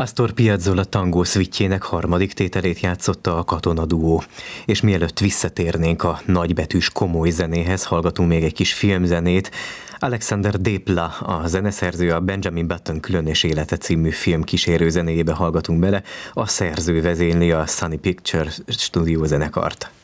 Astor Piazzolla tangó szvittjének harmadik tételét játszotta a Katona duó. És mielőtt visszatérnénk a nagybetűs komoly zenéhez, hallgatunk még egy kis filmzenét. Alexander Desplat, a zeneszerző, a Benjamin Button Különös élete című film kísérő zenéjébe hallgatunk bele. A szerző vezényli a Sony Pictures stúdiózenekart.